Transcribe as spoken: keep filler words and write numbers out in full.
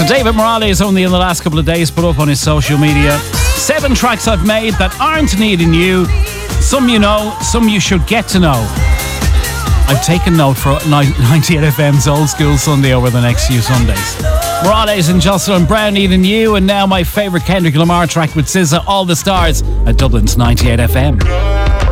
David Morales only in the last couple of days put up on his social media seven tracks I've made that aren't needing you. Some you know, some you should get to know. I've taken note for ninety-eight F M's Old School Sunday over the next few Sundays. Morales and Jocelyn Brown needing you, and now my favourite Kendrick Lamar track with S Z A, All the Stars, at Dublin's ninety-eight F M.